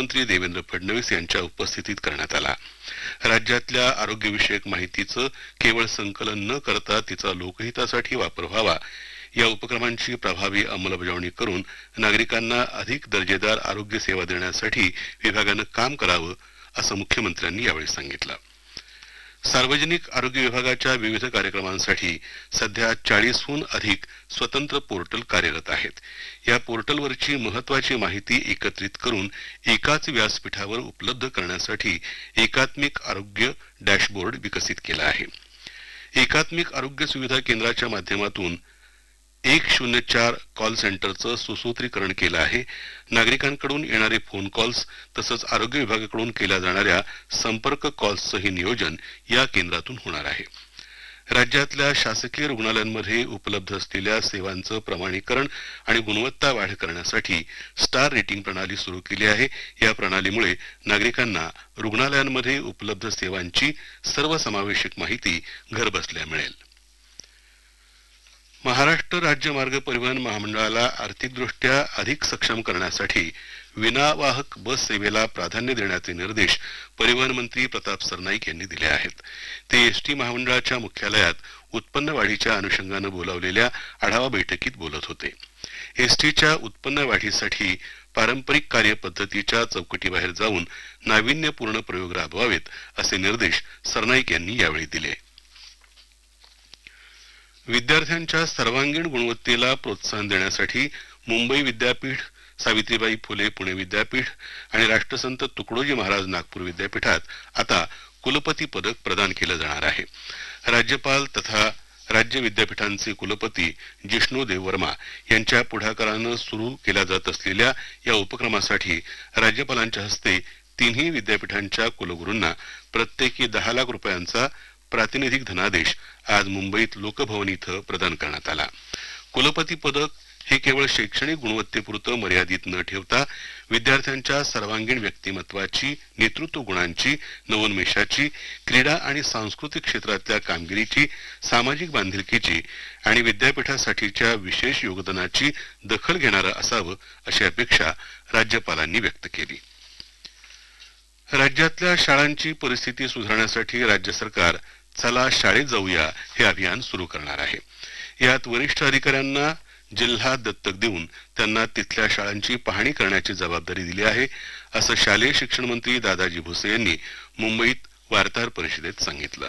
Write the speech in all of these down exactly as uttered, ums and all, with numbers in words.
मुख्यमंत्री देवेंद्र फडणवीस यांच्या उपस्थितीत करण्यात आला। राज्यातल्या आरोग्यविषयक माहितीचं केवळ संकलन न करता तिचा लोकहितासाठी वापर व्हावा या उपक्रमांची प्रभावी अंमलबजावणी करून नागरिकांना अधिक दर्जेदार आरोग्य सेवा देण्यासाठी विभागानं काम करावं असं मुख्यमंत्र्यांनी यावेळी सांगितलं। सार्वजनिक आरोग्य विभागाच्या विविध कार्यक्रमांसाठी सध्या चाळीसहून अधिक स्वतंत्र पोर्टल कार्यरत आहेत। या पोर्टलवरची महत्त्वाची माहिती एकत्रित करून एकाच व्यासपीठावर उपलब्ध करण्यासाठी एकात्मिक आरोग्य डॅशबोर्ड विकसित केला आहे। एकात्मिक आरोग्य सुविधा केंद्राच्या माध्यमातून एक शून्य चार कॉल सेंटरचं सुसूत्रीकरण केलं आहे। नागरिकांकडून येणारे फोन कॉल्स तसंच आरोग्य विभागाकडून केल्या जाणाऱ्या संपर्क कॉल्सचंही नियोजन या केंद्रातून होणार आहे। राज्यातल्या शासकीय रुग्णालयांमध्ये उपलब्ध असलेल्या सेवांचं प्रमाणीकरण आणि गुणवत्ता वाढ करण्यासाठी स्टार रेटिंग प्रणाली सुरू केली आहे। या प्रणालीमुळे नागरिकांना रुग्णालयांमध्ये उपलब्ध सेवांची सर्वसमावेशक माहिती घरबसल्या मिळेल। महाराष्ट्र राज्य मार्ग परिवहन महामंडळाला आर्थिकदृष्ट्या अधिक सक्षम करण्यासाठी विनावाहक बस सेवेला प्राधान्य देण्याचे निर्देश परिवहन मंत्री प्रताप सरनाईक यांनी दिले आहेत। ते एसटी महामंडळाच्या मुख्यालयात उत्पन्न वाढीच्या अनुषंगानं बोलावलेल्या आढावा बैठकीत बोलत होते। एसटीच्या उत्पन्न वाढीसाठी पारंपरिक कार्यपद्धतीच्या चौकटीबाहेर जाऊन नाविन्यपूर्ण प्रयोग राबवावेत असे निर्देश सरनाईक यांनी यावेळी दिले। विद्यार्थ्यांच्या सर्वांगीण गुणवत्तेला प्रोत्साहन देण्यासाठी मुंबई विद्यापीठ, सावित्रीबाई फुले पुणे विद्यापीठ आणि राष्ट्रसंत तुकडोजी महाराज नागपूर विद्यापीठात आता कुलपती पदक प्रदान केलं जाणार आहे। राज्यपाल तथा राज्य विद्यापीठांचे कुलपती जिष्णू देव वर्मा यांच्या पुढाकारानं सुरू केल्या जात असलेल्या या उपक्रमासाठी राज्यपालांच्या हस्ते तिन्ही विद्यापीठांच्या कुलगुरूंना प्रत्येकी दहा लाख रुपयांचा प्रातिनिधिक धनादेश आज मुंबईत लोकभवन इथं प्रदान करण्यात आला। कुलपती पदक हे केवळ शैक्षणिक गुणवत्तेपुरतं मर्यादित न ठेवता विद्यार्थ्यांच्या सर्वांगीण व्यक्तिमत्वाची, नेतृत्व गुणांची, नवोन्मेषाची, क्रीडा आणि सांस्कृतिक क्षेत्रातल्या कामगिरीची, सामाजिक बांधिलकीची आणि विद्यापीठासाठीच्या विशेष योगदानाची दखल घेणारं असावं अशी अपेक्षा राज्यपालांनी व्यक्त केली। राज्यातल्या शाळांची परिस्थिती सुधारण्यासाठी राज्य सरकार चला शाळेत जाऊया हे अभियान सुरू करणार आहे। यात वरिष्ठ अधिकाऱ्यांना जिल्हा दत्तक देऊन त्यांना तिथल्या शाळांची पाहणी करण्याची जबाबदारी दिली आहे असं शालेय शिक्षण मंत्री दादाजी भुसे यांनी मुंबईत वार्ताहर परिषदेत सांगितलं।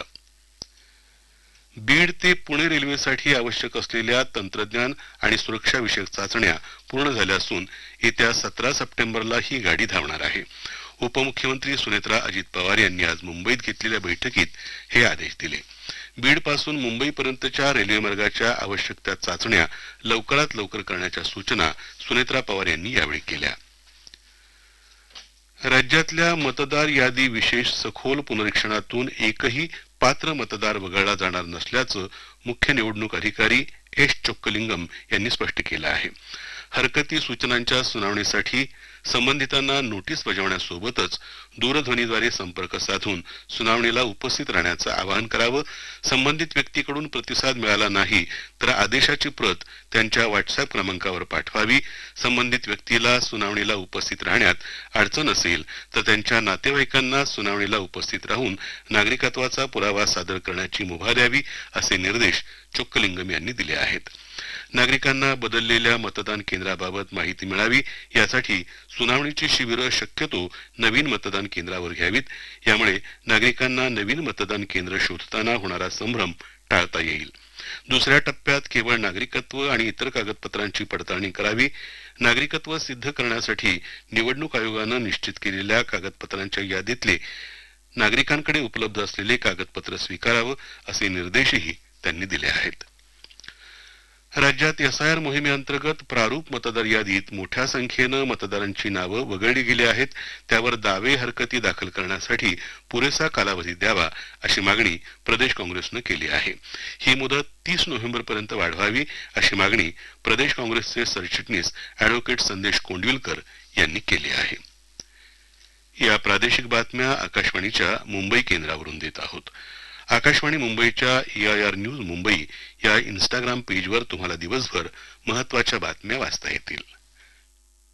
बीड ते पुणे रेल्वेसाठी आवश्यक असलेल्या तंत्रज्ञान आणि सुरक्षा विषयक चाचण्या पूर्ण झाल्या असून येत्या सतरा सप्टेंबरला ही गाडी धावणार आहे। उपमुख्यमंत्री सुनेत्रा अजित पवार यांनी आज मुंबईत घेतलेल्या बैठकीत हे आदेश दिले। बीड पासून मुंबईपर्यंतच्या रेल्वे मार्गाच्या आवश्यक त्या चाचण्या लवकरात लवकर करण्याच्या सूचना सुनेत्रा पवार यांनी यावेळी केल्या। राज्यातल्या मतदार यादी विशेष सखोल पुनरीक्षणातून एकही पात्र मतदार वगळला जाणार नसल्याचं मुख्य निवडणूक अधिकारी एस चोक्कलिंगम यांनी स्पष्ट केलं आहे। हरकती सूचनांच्या सुनावणीसाठी संबंधितांना नोटीस बजावण्यासोबतच दूरध्वनीद्वारे संपर्क साधून सुनावणीला उपस्थित राहण्याचं आवाहन करावं। संबंधित व्यक्तीकडून प्रतिसाद मिळाला नाही तर आदेशाची प्रत त्यांच्या व्हॉट्सअप क्रमांकावर पाठवावी। संबंधित व्यक्तीला सुनावणीला उपस्थित राहण्यात अडचण असेल तर त्यांच्या नातेवाईकांना सुनावणीला उपस्थित राहून नागरिकत्वाचा पुरावा सादर करण्याची मुभा द्यावी असे निर्देश चोक्कलिंगम यांनी दिले आहेत। नागरिकांना बदललेल्या मतदान केंद्राबाबत माहिती मिळावी यासाठी सुनावणीची शिबिरं शक्यतो नवीन मतदान केंद्रावर घ्यावीत। यामुळे नागरिकांना नवीन मतदान केंद्र शोधताना होणारा संभ्रम टाळता येईल। दुसऱ्या टप्प्यात केवळ नागरिकत्व आणि इतर कागदपत्रांची पडताळणी करावी। नागरिकत्व सिद्ध करण्यासाठी निवडणूक आयोगानं निश्चित केलेल्या कागदपत्रांच्या यादीतले नागरिकांकडे उपलब्ध असलेले कागदपत्र स्वीकारावं असे निर्देशही त्यांनी दिले आहेत। राज्यात एसआयआर मोहिमेअंतर्गत प्रारूप मतदार यादीत मोठ्या संख्येनं मतदारांची नावं वगळली गेली आहेत। त्यावर दावे हरकती दाखल करण्यासाठी पुरेसा कालावधी द्यावा अशी मागणी प्रदेश काँग्रेसनं केली आहे। ही मुदत तीस नोव्हेंबर पर्यंत वाढवावी अशी मागणी प्रदेश काँग्रेसचे सरचिटणीस ॲडव्होकेट संदेश कोंडविलकर यांनी केली आहे। या प्रादेशिक बातम्या आकाशवाणीच्या मुंबई केंद्रावरून देत आहोत। आकाशवाणी मुंबईच्या एआयआर न्यूज मुंबई या इंस्टाग्राम पेजवर तुम्हाला दिवसभर महत्त्वाच्या बातम्या वाचता येतील।